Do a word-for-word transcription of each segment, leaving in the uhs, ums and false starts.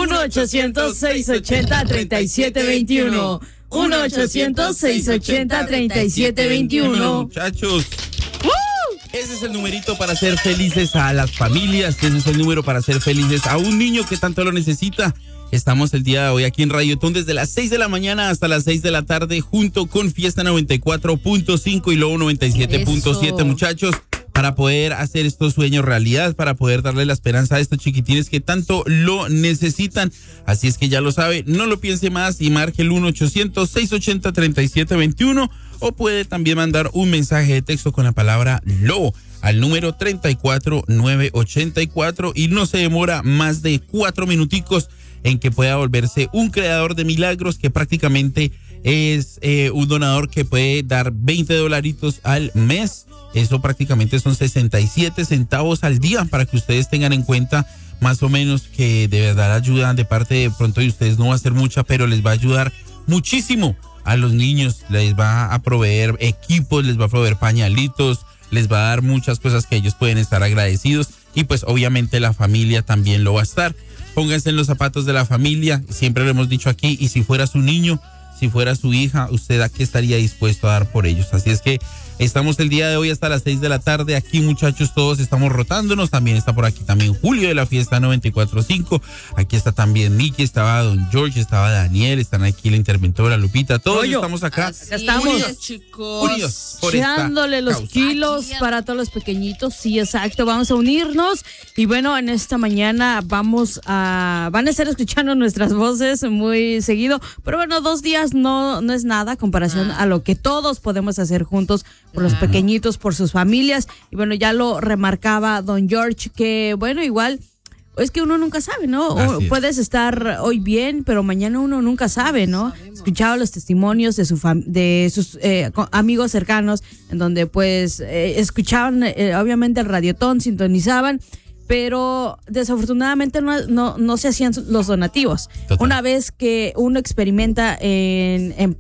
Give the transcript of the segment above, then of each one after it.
uno ochocientos, seiscientos ochenta, treinta y siete veintiuno. uno ochocientos, seiscientos ochenta, treinta y siete veintiuno. Muchachos. Ese es el numerito para hacer felices a las familias. Ese es el número para hacer felices a un niño que tanto lo necesita. Estamos el día de hoy aquí en Radiotón desde las seis de la mañana hasta las seis de la tarde junto con Fiesta noventa y cuatro punto cinco y Lobo noventa y siete punto siete, muchachos, para poder hacer estos sueños realidad, para poder darle la esperanza a estos chiquitines que tanto lo necesitan. Así es que ya lo sabe, no lo piense más y marque el uno ochocientos, seiscientos ochenta, treinta y siete veintiuno o puede también mandar un mensaje de texto con la palabra Lobo al número treinta y cuatro nueve ochenta y cuatro y no se demora más de cuatro minuticos en que pueda volverse un creador de milagros que prácticamente es eh, un donador que puede dar veinte dolaritos al mes. Eso prácticamente son sesenta y siete centavos al día para que ustedes tengan en cuenta más o menos que de verdad ayuda de parte de pronto de ustedes. No va a ser mucha, pero les va a ayudar muchísimo a los niños. Les va a proveer equipos, les va a proveer pañalitos, les va a dar muchas cosas que ellos pueden estar agradecidos y pues obviamente la familia también lo va a estar. Pónganse en los zapatos de la familia, siempre lo hemos dicho aquí, y si fuera su niño, si fuera su hija, ¿usted a qué estaría dispuesto a dar por ellos? Así es que estamos el día de hoy hasta las seis de la tarde. Aquí, muchachos, todos estamos rotándonos. También está por aquí también Julio de la Fiesta noventa y cuatro punto cinco. Aquí está también Nicky, estaba Don George, estaba Daniel, están aquí la interventora Lupita. Todos Oyo, estamos acá. Acá estamos, Unidos, chicos. Unidos por echándole los causa. kilos para todos los pequeñitos. Sí, exacto. Vamos a unirnos. Y bueno, en esta mañana vamos a... Van a estar escuchando nuestras voces muy seguido. Pero bueno, dos días no, no es nada a comparación ah. a lo que todos podemos hacer juntos por los pequeñitos, por sus familias. Y bueno, ya lo remarcaba Don George, que bueno, igual es que uno nunca sabe, ¿no? O puedes estar hoy bien, pero mañana uno nunca sabe, ¿no? Escuchaba los testimonios de su fam- de sus eh, amigos cercanos, en donde pues eh, escuchaban eh, obviamente el Radiotón, sintonizaban, pero desafortunadamente no, no, no se hacían los donativos. Total. Una vez que uno experimenta en, en,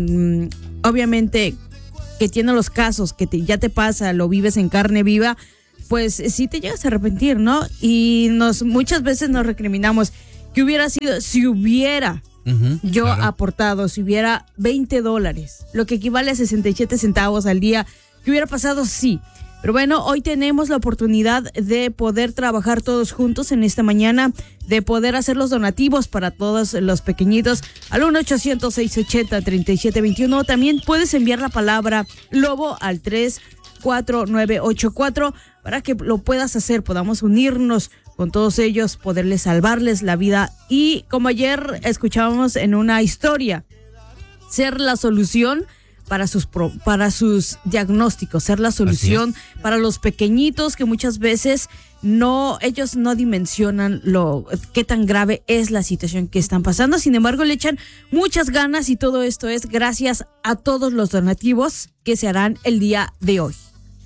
en obviamente que tiene los casos, que te, ya te pasa, lo vives en carne viva, pues sí te llegas a arrepentir, ¿no? Y nos muchas veces nos recriminamos que hubiera sido, si hubiera uh-huh, yo claro. aportado, si hubiera veinte dólares, lo que equivale a sesenta y siete centavos al día, ¿qué hubiera pasado? Sí. Pero bueno, hoy tenemos la oportunidad de poder trabajar todos juntos en esta mañana, de poder hacer los donativos para todos los pequeñitos al uno ochocientos, seiscientos ochenta, treinta y siete veintiuno. También puedes enviar la palabra Lobo al tres cuatro nueve ocho cuatro para que lo puedas hacer, podamos unirnos con todos ellos, poderles salvarles la vida. Y como ayer escuchábamos en una historia, ser la solución para sus pro, para sus diagnósticos, ser la solución para los pequeñitos que muchas veces no, ellos no dimensionan lo qué tan grave es la situación que están pasando. Sin embargo, le echan muchas ganas y todo esto es gracias a todos los donativos que se harán el día de hoy.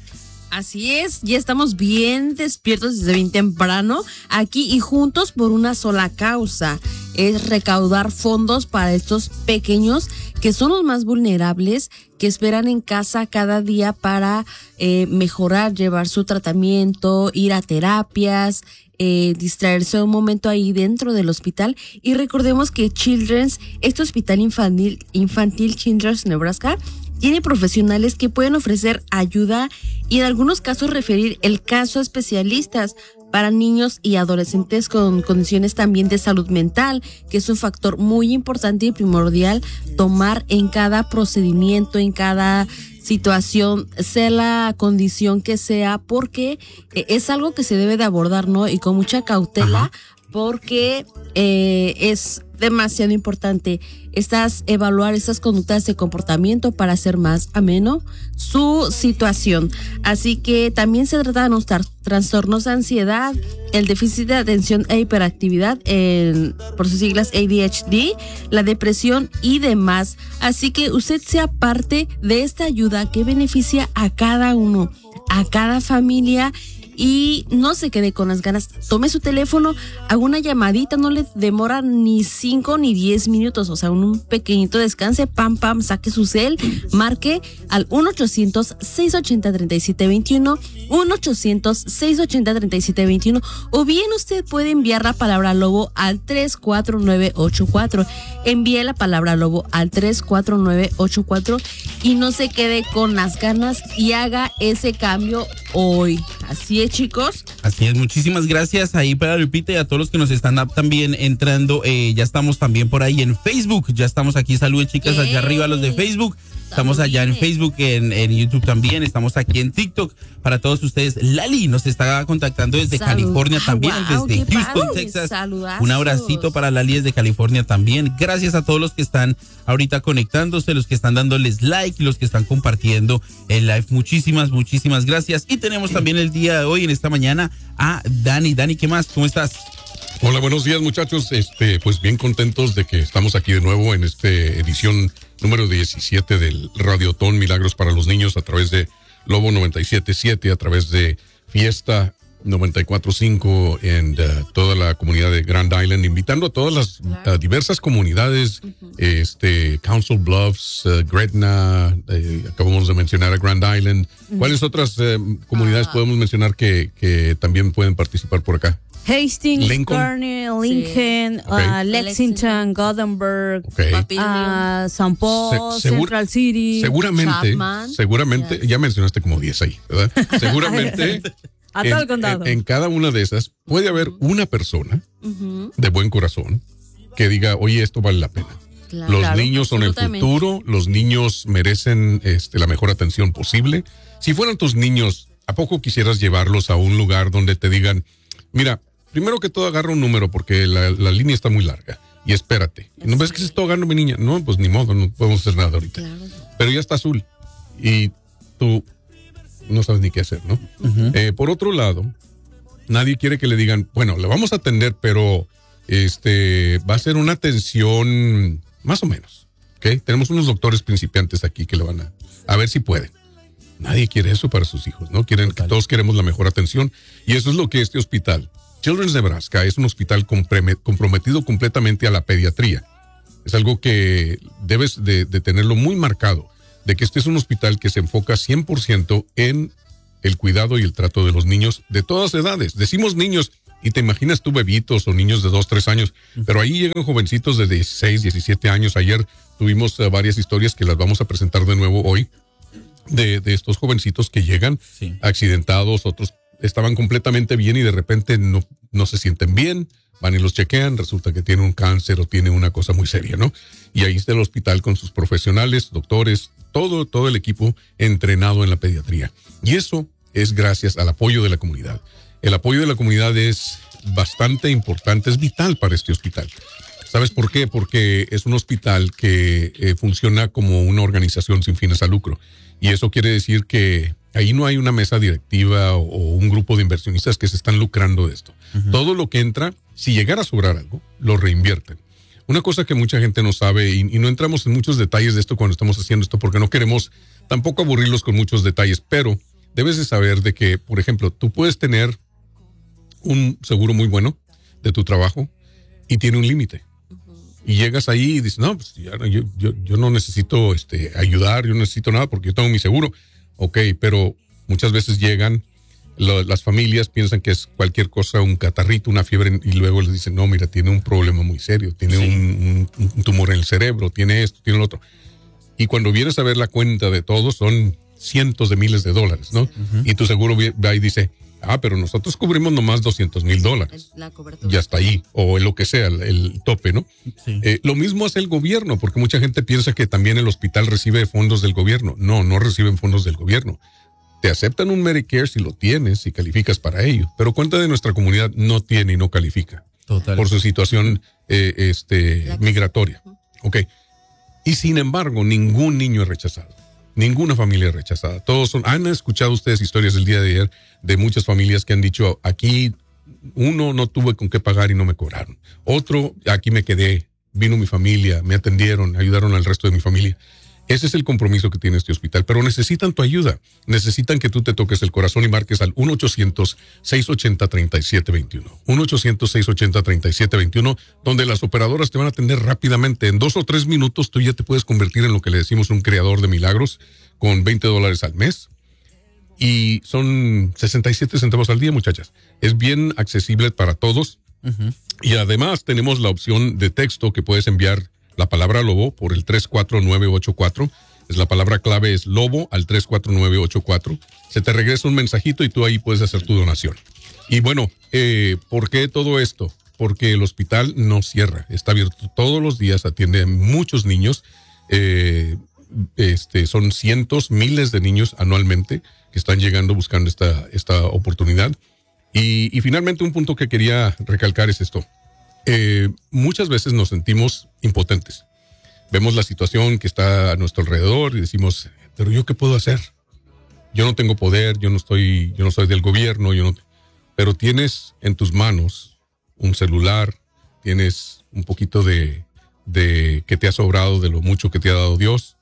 Así es, ya estamos bien despiertos desde bien temprano aquí y juntos por una sola causa, es recaudar fondos para estos pequeños que son los más vulnerables, que esperan en casa cada día para eh, mejorar, llevar su tratamiento, ir a terapias, eh, distraerse un momento ahí dentro del hospital. Y recordemos que Children's, este hospital infantil, infantil Children's Nebraska, tiene profesionales que pueden ofrecer ayuda y en algunos casos referir el caso a especialistas para niños y adolescentes con condiciones también de salud mental, que es un factor muy importante y primordial tomar en cada procedimiento, en cada situación, sea la condición que sea, porque es algo que se debe de abordar, ¿no? Y con mucha cautela. Ajá. Porque eh, es demasiado importante estas evaluar estas conductas de comportamiento para hacer más ameno su situación. Así que también se trata de los trastornos de ansiedad, el déficit de atención e hiperactividad, en, por sus siglas A D H D, la depresión y demás. Así que usted sea parte de esta ayuda que beneficia a cada uno, a cada familia. y no se quede con las ganas. Tome su teléfono, haga una llamadita, no le demora ni cinco ni diez minutos, o sea, un, un pequeñito descanse, pam, pam, saque su cel, marque al uno ochocientos, seiscientos ochenta, treinta y siete veintiuno, uno ochocientos, seiscientos ochenta, treinta y siete veintiuno, o bien usted puede enviar la palabra lobo al tres cuatro nueve ocho cuatro. Envíe la palabra lobo al tres cuatro nueve ocho cuatro y no se quede con las ganas y haga ese cambio hoy. Así es, chicos. Así es, muchísimas gracias ahí para Lupita y a todos los que nos están también entrando. Eh, ya estamos también por ahí en Facebook. Ya estamos aquí. Saludos, chicas, allá arriba los de Facebook. Estamos allá en Facebook, en, en YouTube también. Estamos aquí en TikTok para todos ustedes. Lali nos está contactando desde Salud. California Ah, también, wow, desde qué Houston, padre. Texas. Saludazos. Un abracito para Lali desde California también. Gracias a todos los que están ahorita conectándose, los que están dándoles like y los que están compartiendo el live. Muchísimas, muchísimas gracias. Y tenemos también el día de hoy, en esta mañana, a Dani. Dani, ¿qué más? ¿Cómo estás? Hola, buenos días, muchachos. Este, pues bien contentos de que estamos aquí de nuevo en esta edición número diecisiete del Radiotón Milagros para los Niños a través de Lobo noventa y siete punto siete, a través de Fiesta noventa y cuatro punto cinco en uh, toda la comunidad de Grand Island, invitando a todas las uh, diversas comunidades, uh-huh. este Council Bluffs, uh, Gretna, eh, acabamos de mencionar a Grand Island. Uh-huh. ¿Cuáles otras uh, comunidades uh-huh. podemos mencionar que, que también pueden participar por acá? Hastings, Lincoln. Kearney, Lincoln, sí. okay. uh, Lexington, Gothenburg, okay. uh, Saint Paul, Se, segur, Central City, seguramente, Chapman. seguramente, yeah. ya mencionaste como diez ahí, ¿verdad? Seguramente a todo el en, condado. En, en cada una de esas puede haber una persona uh-huh. de buen corazón que diga, oye, esto vale la pena. Claro, los claro, niños son el futuro, los niños merecen este, la mejor atención posible. Si fueran tus niños, ¿a poco quisieras llevarlos a un lugar donde te digan, mira, primero que todo agarra un número porque la, la línea está muy larga y espérate. ¿No ves que se está ahogando mi niña? No, pues ni modo, no podemos hacer nada ahorita. Claro. Pero ya está azul y tú no sabes ni qué hacer, ¿no? Uh-huh. Eh, por otro lado, nadie quiere que le digan, bueno, le vamos a atender, pero este va a ser una atención más o menos, ¿ok? Tenemos unos doctores principiantes aquí que le van a, a ver si pueden. Nadie quiere eso para sus hijos, ¿no? Quieren que todos queremos la mejor atención y eso es lo que este hospital, Children's Nebraska, es un hospital comprometido completamente a la pediatría. Es algo que debes de, de tenerlo muy marcado, de que este es un hospital que se enfoca cien por ciento en el cuidado y el trato de los niños de todas edades. Decimos niños y te imaginas tú bebitos o niños de dos, tres años, pero ahí llegan jovencitos de dieciséis, diecisiete años. Ayer tuvimos uh, varias historias que las vamos a presentar de nuevo hoy de, de estos jovencitos que llegan sí. accidentados, otros estaban completamente bien y de repente no, no se sienten bien, van y los chequean, resulta que tienen un cáncer o tienen una cosa muy seria, ¿no? Y ahí está el hospital con sus profesionales, doctores, todo, todo el equipo entrenado en la pediatría. Y eso es gracias al apoyo de la comunidad. El apoyo de la comunidad es bastante importante, es vital para este hospital. ¿Sabes por qué? Porque es un hospital que eh, funciona como una organización sin fines a lucro. Y eso quiere decir que ahí no hay una mesa directiva o, o un grupo de inversionistas que se están lucrando de esto. Uh-huh. Todo lo que entra, si llegara a sobrar algo, lo reinvierten. Una cosa que mucha gente no sabe, y, y no entramos en muchos detalles de esto cuando estamos haciendo esto, porque no queremos tampoco aburrirlos con muchos detalles, pero debes de saber de que, por ejemplo, tú puedes tener un seguro muy bueno de tu trabajo y tiene un límite. Y llegas ahí y dices, no, pues ya, yo, yo, yo no necesito este, ayudar, yo no necesito nada porque yo tengo mi seguro. Ok, pero muchas veces llegan, lo, las familias piensan que es cualquier cosa, un catarrito, una fiebre, y luego les dicen, no, mira, tiene un problema muy serio, tiene sí. un, un, un tumor en el cerebro, tiene esto, tiene lo otro. Y cuando vienes a ver la cuenta de todos, son cientos de miles de dólares, ¿no? Uh-huh. Y tu seguro va y dice, ah, pero nosotros cubrimos nomás doscientos mil dólares. La cobertura. Ya está ahí, o lo que sea, el, el tope, ¿no? Sí. Eh, lo mismo hace el gobierno, porque mucha gente piensa que también el hospital recibe fondos del gobierno. No, no reciben fondos del gobierno. Te aceptan un Medicare si lo tienes, si calificas para ello. Pero cuánta de nuestra comunidad no tiene y no califica. Total. Por su situación eh, este, migratoria. Ok. Y sin embargo, ningún niño es rechazado. Ninguna familia es rechazada. Todos son, han escuchado ustedes historias del día de ayer de muchas familias que han dicho, aquí uno no tuve con qué pagar y no me cobraron. Otro, aquí me quedé, vino mi familia, me atendieron, ayudaron al resto de mi familia. Ese es el compromiso que tiene este hospital, pero necesitan tu ayuda. Necesitan que tú te toques el corazón y marques al uno ochocientos, seiscientos ochenta, treinta y siete veintiuno. uno ochocientos, seiscientos ochenta, treinta y siete veintiuno, donde las operadoras te van a atender rápidamente. En dos o tres minutos tú ya te puedes convertir en lo que le decimos un creador de milagros con veinte dólares al mes. Y son sesenta y siete centavos al día, muchachas. Es bien accesible para todos. Uh-huh. Y además tenemos la opción de texto que puedes enviar la palabra lobo por el tres cuatro nueve ocho cuatro. Es la palabra clave es lobo al tres cuatro nueve ocho cuatro. Se te regresa un mensajito y tú ahí puedes hacer tu donación. Y bueno, eh, ¿por qué todo esto? Porque el hospital no cierra. Está abierto todos los días, atiende a muchos niños. Eh, este, son cientos, miles de niños anualmente que están llegando buscando esta, esta oportunidad. Y, y finalmente un punto que quería recalcar es esto. Eh, muchas veces nos sentimos impotentes. Vemos la situación que está a nuestro alrededor y decimos, pero ¿yo qué puedo hacer? Yo no tengo poder, yo no estoy, yo no soy del gobierno, yo no. Pero tienes en tus manos un celular, tienes un poquito de, de que te ha sobrado de lo mucho que te ha dado Dios,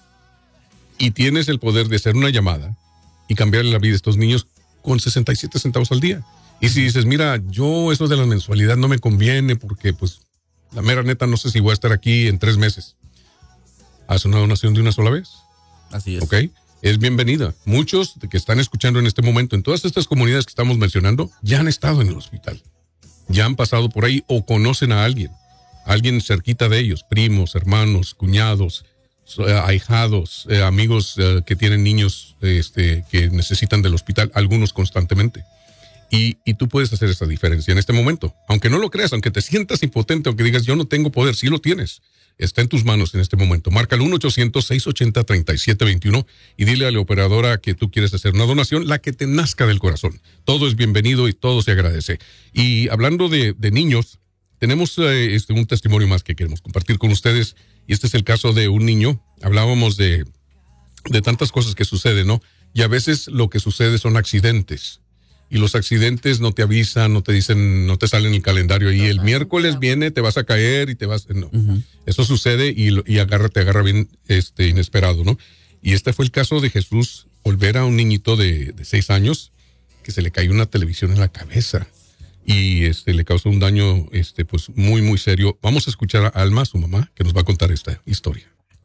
y tienes el poder de hacer una llamada y cambiarle la vida a estos niños con sesenta y siete centavos al día. Y si dices, mira, yo eso de la mensualidad no me conviene porque pues la mera neta no sé si voy a estar aquí en tres meses. Haz una donación de una sola vez. Así es. ¿Ok? Es bienvenida. Muchos que están escuchando en este momento, en todas estas comunidades que estamos mencionando, ya han estado en el hospital. Ya han pasado por ahí o conocen a alguien. Alguien cerquita de ellos, primos, hermanos, cuñados, ahijados, eh, amigos eh, que tienen niños este, que necesitan del hospital, algunos constantemente. Y, y tú puedes hacer esa diferencia en este momento. Aunque no lo creas, aunque te sientas impotente, aunque digas yo no tengo poder, sí lo tienes. Está en tus manos en este momento. Marca el uno ochocientos, seiscientos ochenta, treinta y siete veintiuno y dile a la operadora que tú quieres hacer una donación, la que te nazca del corazón. Todo es bienvenido y todo se agradece. Y hablando de, de niños, tenemos eh, este, un testimonio más que queremos compartir con ustedes. Y este es el caso de un niño. Hablábamos de, de tantas cosas que suceden, ¿no? Y a veces lo que sucede son accidentes. Y los accidentes no te avisan, no te dicen, no te salen en el calendario. Y el miércoles viene, te vas a caer y te vas... No. Uh-huh. Eso sucede y, y agarra, te agarra bien este, inesperado, ¿no? Y este fue el caso de Jesús Olvera, un niñito de, de seis años, que se le cayó una televisión en la cabeza. Y este, le causó un daño este, pues, muy, muy serio. Vamos a escuchar a Alma, su mamá, que nos va a contar esta historia.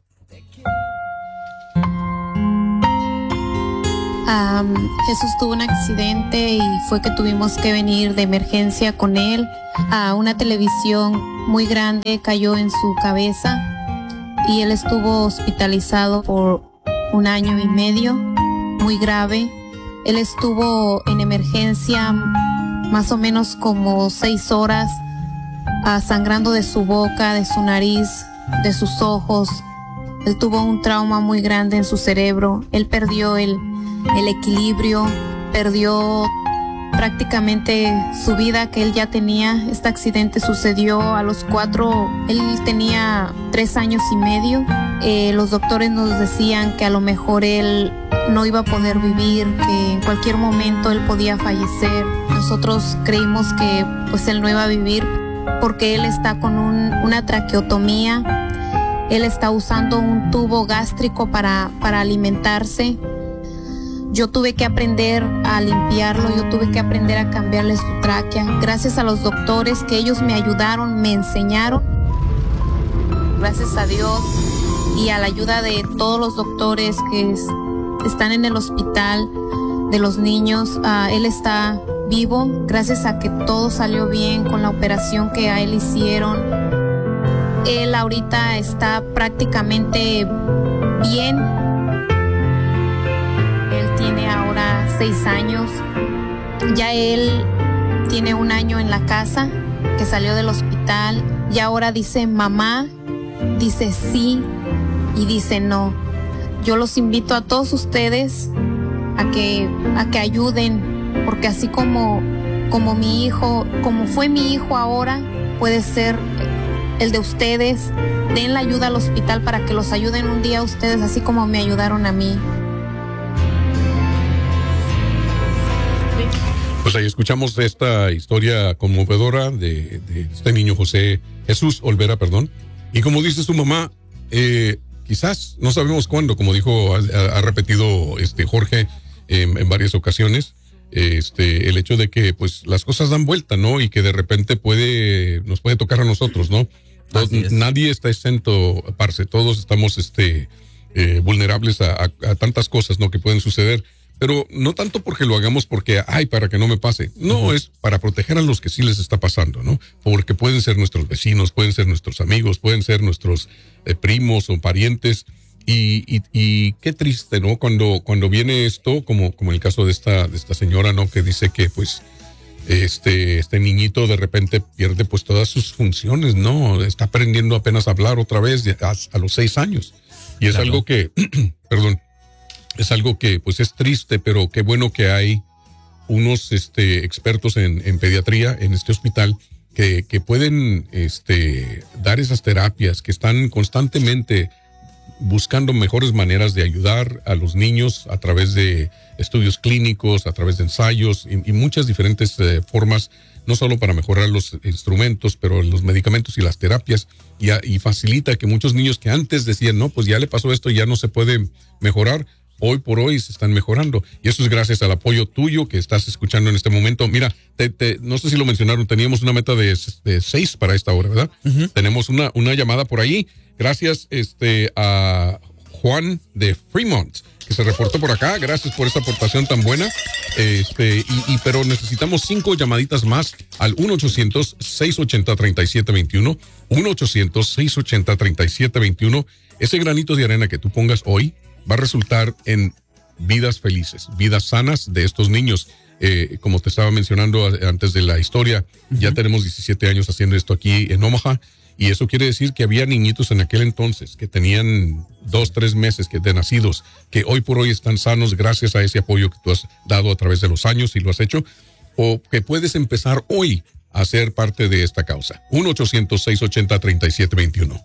Um, Jesús tuvo un accidente y fue que tuvimos que venir de emergencia con él. Uh, una televisión muy grande cayó en su cabeza y él estuvo hospitalizado por un año y medio, muy grave. Él estuvo en emergencia más o menos como seis horas, uh, sangrando de su boca, de su nariz, de sus ojos. Él tuvo un trauma muy grande en su cerebro. Él perdió el el equilibrio, perdió prácticamente su vida que él ya tenía. Este accidente sucedió a los cuatro, él tenía tres años y medio. Eh, los doctores nos decían que a lo mejor él no iba a poder vivir, que en cualquier momento él podía fallecer. Nosotros creímos que pues él no iba a vivir porque él está con un, una traqueotomía. Él está usando un tubo gástrico para, para alimentarse. Yo tuve que aprender a limpiarlo, yo tuve que aprender a cambiarle su tráquea. Gracias a los doctores que ellos me ayudaron, me enseñaron. Gracias a Dios y a la ayuda de todos los doctores que es, están en el hospital de los niños, uh, él está vivo. Gracias a que todo salió bien con la operación que a él hicieron. Él ahorita está prácticamente bien. Tiene ahora seis años. Ya él tiene un año en la casa, que salió del hospital. Y ahora dice mamá, dice sí y dice no. Yo los invito a todos ustedes a que, a que ayuden, porque así como, como mi hijo, como fue mi hijo ahora, puede ser el de ustedes. Den la ayuda al hospital para que los ayuden un día a ustedes, así como me ayudaron a mí. Pues ahí escuchamos esta historia conmovedora de, de este niño José, Jesús Olvera, perdón. Y como dice su mamá, eh, quizás, no sabemos cuándo, como dijo, ha, ha repetido este Jorge en, en varias ocasiones, este, el hecho de que pues las cosas dan vuelta, ¿no? Y que de repente puede, nos puede tocar a nosotros, ¿no? Todos, nadie está exento, parce, todos estamos este, eh, vulnerables a, a, a tantas cosas, ¿no? Que pueden suceder. Pero no tanto porque lo hagamos porque, ay, para que no me pase. No, uh-huh. Es para proteger a los que sí les está pasando, ¿no? Porque pueden ser nuestros vecinos, pueden ser nuestros amigos, pueden ser nuestros eh, primos o parientes. Y, y, y qué triste, ¿no? Cuando, cuando viene esto, como, como el caso de esta, de esta señora, ¿no? Que dice que, pues, este, este niñito de repente pierde, pues, todas sus funciones, ¿no? Está aprendiendo apenas a hablar otra vez a, a los seis años. Y es claro. algo que, perdón, es algo que pues es triste, pero qué bueno que hay unos este, expertos en, en pediatría en este hospital que, que pueden este, dar esas terapias, que están constantemente buscando mejores maneras de ayudar a los niños a través de estudios clínicos, a través de ensayos y, y muchas diferentes eh, formas, no solo para mejorar los instrumentos, pero los medicamentos y las terapias, y, y facilita que muchos niños que antes decían, no, pues ya le pasó esto, ya no se puede mejorar, hoy por hoy se están mejorando. Y eso es gracias al apoyo tuyo que estás escuchando en este momento. Mira, te, te, no sé si lo mencionaron, teníamos una meta de, de seis para esta hora, ¿verdad? Uh-huh. Tenemos una, una llamada por ahí. Gracias este, a Juan de Fremont, que se reportó por acá. Gracias por esta aportación tan buena. Este, y, y, pero necesitamos cinco llamaditas más al uno ochocientos, seiscientos ochenta, treinta y siete veintiuno. uno ochocientos, seiscientos ochenta, treinta y siete veintiuno. Ese granito de arena que tú pongas hoy va a resultar en vidas felices, vidas sanas de estos niños. Eh, como te estaba mencionando antes de la historia, uh-huh. ya tenemos diecisiete años haciendo esto aquí en Omaha, y eso quiere decir que había niñitos en aquel entonces que tenían dos, tres meses que de nacidos, que hoy por hoy están sanos gracias a ese apoyo que tú has dado a través de los años y lo has hecho, o que puedes empezar hoy a ser parte de esta causa. uno ochocientos, seiscientos ochenta, treinta y siete veintiuno.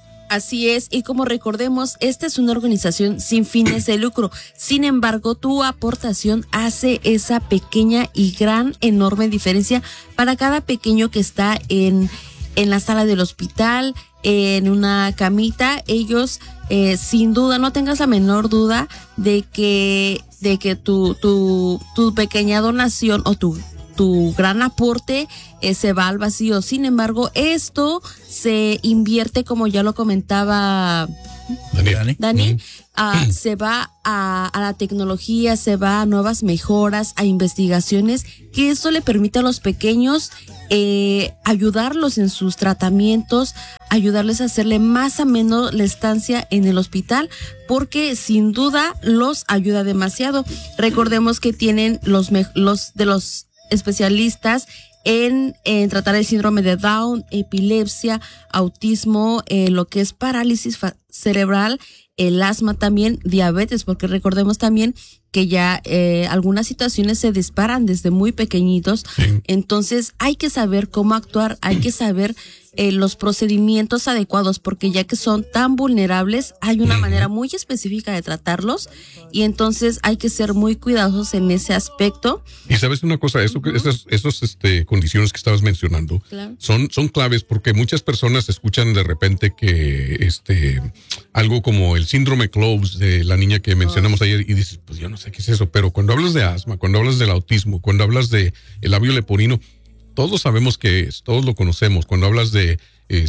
Así es, y como recordemos, esta es una organización sin fines de lucro. Sin embargo, tu aportación hace esa pequeña y gran, enorme diferencia para cada pequeño que está en, en la sala del hospital, en una camita. Ellos, eh, sin duda, no tengas la menor duda de que, de que tu, tu, tu pequeña donación o tu tu gran aporte eh, se va al vacío. Sin embargo, esto se invierte, como ya lo comentaba Dani, Dani mm. uh, se va a, a la tecnología, se va a nuevas mejoras, a investigaciones, que esto le permite a los pequeños eh, ayudarlos en sus tratamientos, ayudarles a hacerle más ameno la estancia en el hospital, porque sin duda los ayuda demasiado. Recordemos que tienen los, me- los de los especialistas en, en tratar el síndrome de Down, epilepsia, autismo, eh, lo que es parálisis fa- cerebral, el asma también, diabetes, porque recordemos también que ya eh, algunas situaciones se disparan desde muy pequeñitos. Sí. Entonces hay que saber cómo actuar, hay que saber eh, los procedimientos adecuados, porque ya que son tan vulnerables, hay una manera muy específica de tratarlos, y entonces hay que ser muy cuidadosos en ese aspecto. Y sabes una cosa, eso, uh-huh. esas, esas este, condiciones que estabas mencionando, claro. son, son claves, porque muchas personas escuchan de repente que este algo como el síndrome Cloves de la niña que mencionamos oh. ayer, y dices, pues yo no sé qué es eso, pero cuando hablas de asma, cuando hablas del autismo, cuando hablas de el labio leporino, todos sabemos qué es, todos lo conocemos. Cuando hablas de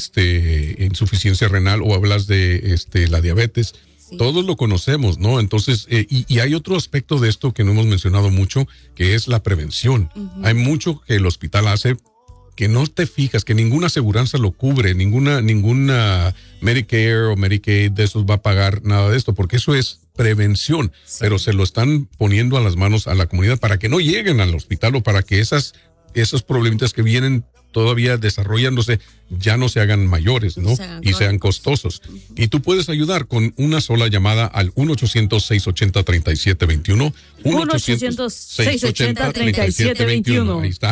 este insuficiencia renal o hablas de este la diabetes, sí. todos lo conocemos, ¿no? Entonces, eh, y, y hay otro aspecto de esto que no hemos mencionado mucho, que es la prevención. Uh-huh. Hay mucho que el hospital hace que no te fijas, que ninguna aseguranza lo cubre, ninguna, ninguna Medicare o Medicaid de esos va a pagar nada de esto, porque eso es prevención, sí. pero se lo están poniendo a las manos a la comunidad para que no lleguen al hospital, o para que esas esos problemitas que vienen todavía desarrollándose ya no se hagan mayores, ¿no? Se y sean costosos. Uh-huh. Y tú puedes ayudar con una sola llamada al uno ochocientos, seiscientos ochenta, treinta y siete veintiuno. uno ochocientos, seiscientos ochenta, treinta y siete veintiuno. Ahí está.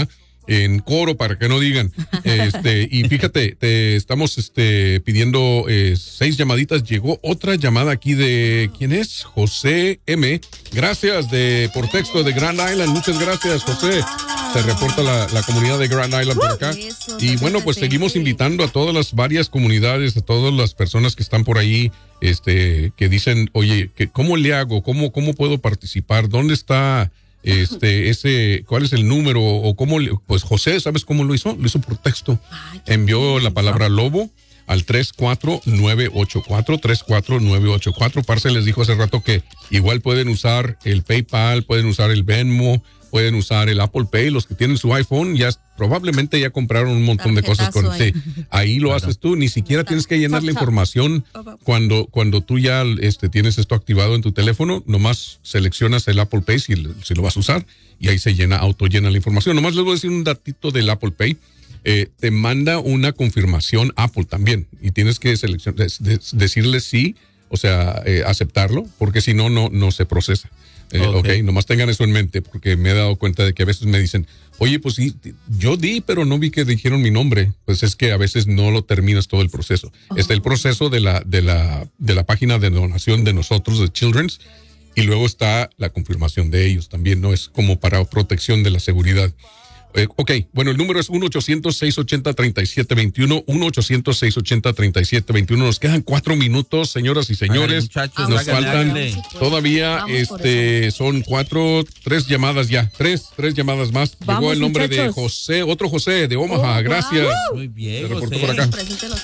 en coro para que no digan. Este, y fíjate, te estamos este, pidiendo eh, seis llamaditas. Llegó otra llamada aquí de, ¿quién es? José M. Gracias de por texto de Grand Island. Muchas gracias, José. Se reporta la, la comunidad de Grand Island por acá. Y bueno, pues seguimos invitando a todas las varias comunidades, a todas las personas que están por ahí, este, que dicen, oye, que, ¿cómo le hago? ¿Cómo, cómo puedo participar? ¿Dónde está este, ese, cuál es el número? O cómo, le, pues José, ¿sabes cómo lo hizo? Lo hizo por texto. Envió la palabra lobo al tres cuatro nueve ocho cuatro, tres cuatro nueve ocho cuatro. Parce les dijo hace rato que igual pueden usar el PayPal, pueden usar el Venmo, pueden usar el Apple Pay. Los que tienen su iPhone ya probablemente ya compraron un montón de cosas con ahí. Sí, ahí lo haces tú, ni siquiera tienes que llenar la información cuando cuando tú ya este tienes esto activado en tu teléfono. Nomás seleccionas el Apple Pay si, si lo vas a usar y ahí se llena, auto llena la información. Nomás les voy a decir un datito del Apple Pay. Eh, te manda una confirmación Apple también y tienes que seleccionar, de, decirle sí, o sea, eh, aceptarlo, porque si no, no, no se procesa. Eh, ok, okay, nomás tengan eso en mente, porque me he dado cuenta de que a veces me dicen, oye, pues sí, yo di, pero no vi que dijeron mi nombre. Pues es que a veces no lo terminas todo el proceso. Oh. Está el proceso de la, de la, de la página de donación de nosotros, de Children's, y luego está la confirmación de ellos también, ¿no? Es como para protección de la seguridad. Eh, ok, bueno, el número es uno ochocientos seis ochenta treinta y siete veintiuno, uno ochocientos seis ochenta treinta y siete veintiuno. Nos quedan cuatro minutos, señoras y señores. Hágale, nos faltan hágale. todavía, Vamos este, son cuatro, tres llamadas ya, tres, tres llamadas más. Vamos, llegó el nombre muchachos. de José, otro José de Omaha, oh, gracias. Wow. Muy bien, Se reportó José. por acá.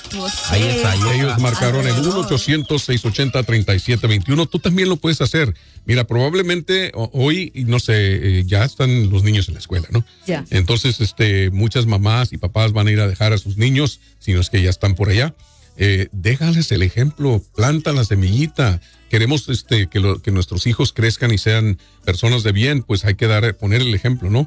Ahí está, ahí está. Ellos marcaron el uno ochocientos seis ochenta treinta y siete veintiuno. Tú también lo puedes hacer. Mira, probablemente hoy, no sé, eh, ya están los niños en la escuela, ¿no? Ya. Entonces, este, muchas mamás y papás van a ir a dejar a sus niños, si no es que ya están por allá. Eh, déjales el ejemplo, planta la semillita. Queremos este, que, lo, que nuestros hijos crezcan y sean personas de bien, pues hay que dar, poner el ejemplo, ¿no?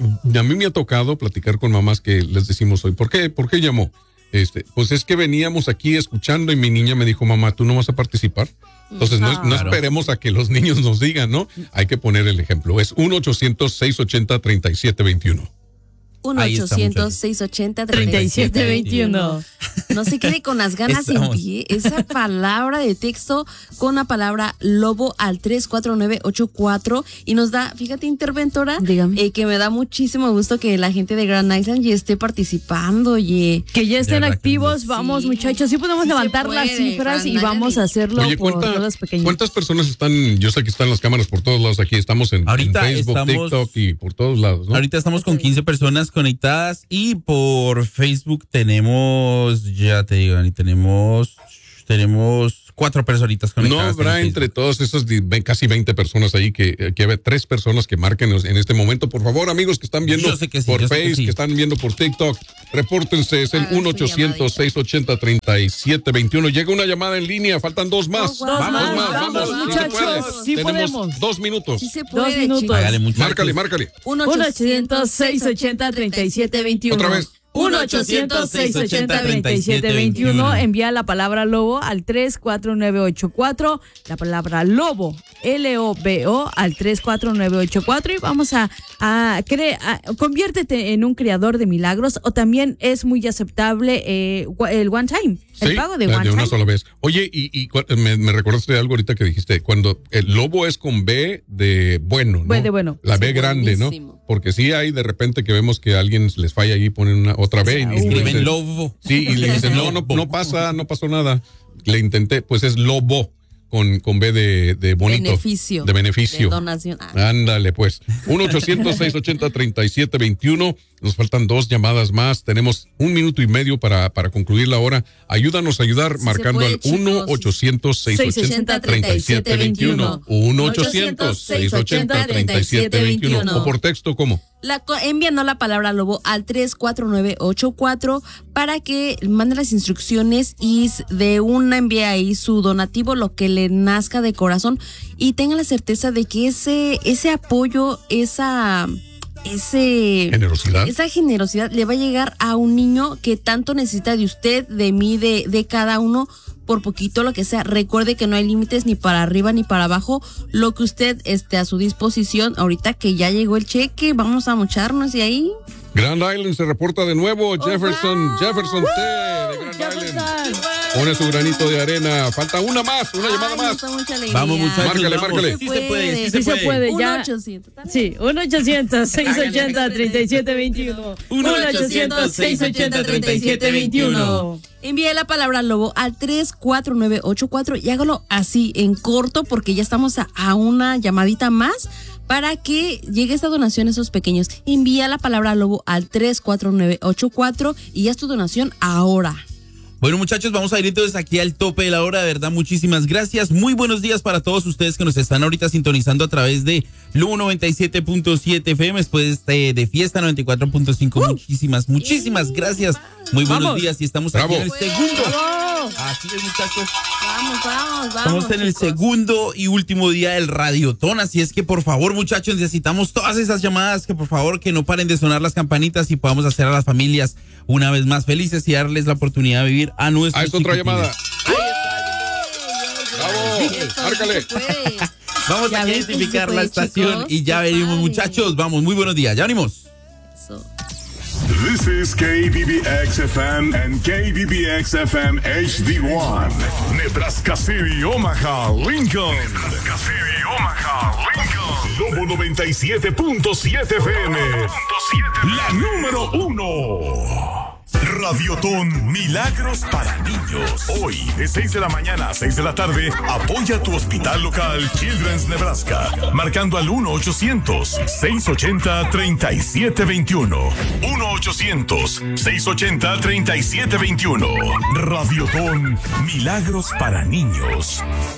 A mí me ha tocado platicar con mamás que les decimos hoy, ¿por qué? ¿Por qué llamó? Este, pues es que veníamos aquí escuchando y mi niña me dijo, mamá, ¿tú no vas a participar? Entonces, no, no esperemos a que los niños nos digan, ¿no? Hay que poner el ejemplo. Es uno ochocientos seis ochenta treinta y siete veintiuno. uno ochocientos seis ochenta treinta y siete veintiuno. No se quede con las ganas y envíe esa palabra de texto con la palabra lobo al tres cuatro nueve ocho cuatro y nos da, fíjate, interventora, eh, que me da muchísimo gusto que la gente de Grand Island ya esté participando, oye. Que ya estén activos, vamos, sí, muchachos, sí podemos sí levantar puede, las cifras y vamos a hacerlo. Oye, por ¿cuánta, todas pequeñas. ¿Cuántas personas están? Yo sé que están las cámaras por todos lados aquí, estamos en, en Facebook, estamos, TikTok y por todos lados, ¿no? Ahorita estamos con quince personas conectadas y por Facebook tenemos, ya te digo, y tenemos, tenemos cuatro personitas conectadas. No habrá entre todos esos casi veinte personas ahí que, que hay tres personas que marquen en este momento. Por favor, amigos que están viendo que sí, por Face, que, sí. que están viendo por TikTok, repórtense, es el uno ochocientos seis ochenta treinta y siete veintiuno. Llega una llamada en línea, faltan dos más. Oh, wow. Vamos, dos más, vamos, vamos, muchachos. Sí, sí Tenemos podemos. dos minutos. Sí se puede, dos minutos. Hágale, márcale, márcale. uno ochocientos seis ochenta treinta y siete veintiuno. Otra vez. uno ochocientos seis ochenta treinta y siete veintiuno. Envía la palabra lobo al tres cuatro nueve ocho cuatro. La palabra lobo, L O B O, al tres cuatro nueve ocho cuatro. Y vamos a, a, cre- a conviértete en un creador de milagros. O también es muy aceptable eh, el one time. El sí, pago de one one de una time. sola vez. Oye, y, y me, me recordaste de algo ahorita que dijiste. Cuando el lobo es con B de bueno, ¿no? B de bueno. La B sí, grande, buenísimo. ¿no? Porque sí hay de repente que vemos que a alguien les falla ahí, ponen una otra B. Y escriben lobo. Sí, y le dicen, no, no, no pasa, no pasó nada. Le intenté, pues es lobo. Con, con B de, de bonito. Beneficio. De beneficio. De donación. Ah. Ándale, pues. uno ochocientos seis ochenta treinta y siete veintiuno. Nos faltan dos llamadas más. Tenemos un minuto y medio para, para concluir la hora. Ayúdanos a ayudar sí marcando puede, al uno ochocientos seis ochenta treinta y siete veintiuno. uno ochocientos seis ochenta treinta y siete veintiuno. O por texto, ¿cómo? La, enviando la palabra lobo al tres cuatro nueve ocho cuatro para que mande las instrucciones y de una envíe ahí su donativo, lo que le nazca de corazón y tenga la certeza de que ese, ese apoyo, esa... Ese, generosidad. Esa generosidad le va a llegar a un niño que tanto necesita de usted, de mí, de, de cada uno, por poquito, lo que sea. Recuerde que no hay límites ni para arriba ni para abajo. Lo que usted esté a su disposición, ahorita que ya llegó el cheque, vamos a mocharnos y ahí Grand Island se reporta de nuevo. Jefferson, Jefferson T de Grand Island. Pone su granito de arena. Falta una más, una llamada más. Vamos, muchachos. Márcale, vamos. márcale. Sí se puede, sí, Sí se se puede. puede, ya. uno ochocientos. Sí, uno ochocientos, seiscientos ochenta, treinta y siete veintiuno. uno ochocientos, seiscientos ochenta, treinta y siete veintiuno. Envíe la palabra lobo al tres cuatro nueve ocho cuatro y hágalo así en corto porque ya estamos a, a una llamadita más para que llegue esta donación a esos pequeños. Envía la palabra lobo al tres cuatro nueve ocho cuatro y haz tu donación ahora. Bueno, muchachos, vamos a ir entonces aquí al tope de la hora, de verdad, muchísimas gracias. Muy buenos días para todos ustedes que nos están ahorita sintonizando a través de Lobo noventa y siete punto siete F M, después de, de Fiesta noventa y cuatro punto cinco. Uh, muchísimas, muchísimas gracias. Muy buenos vamos. días y estamos Bravo. aquí en el segundo. ¡Bravo! Así es, muchachos. Vamos, vamos, vamos. Estamos en el chicos. segundo y último día del Radiotón, así es que por favor, muchachos, necesitamos todas esas llamadas, que por favor que no paren de sonar las campanitas y podamos hacer a las familias una vez más felices y darles la oportunidad de vivir a nuestros Ah, es otra chiquitines. llamada. Bravo, márcale. Vamos Ya a ven que identificar sí se la puede, estación chicos. y ya Qué venimos, padre. muchachos. Vamos, muy buenos días, ya venimos. Eso. This is K B B X F M and K B B X F M H D one. Nebraska City, Omaha, Lincoln. Nebraska City, Omaha, Lincoln. Lobo noventa y siete punto siete F M. La número uno. Radiotón Milagros para Niños. Hoy, de seis de la mañana a seis de la tarde, apoya a tu hospital local Children's Nebraska, marcando al uno ochocientos, seiscientos ochenta, treinta y siete veintiuno. uno ochocientos, seiscientos ochenta, treinta y siete veintiuno. Radiotón Milagros para Niños.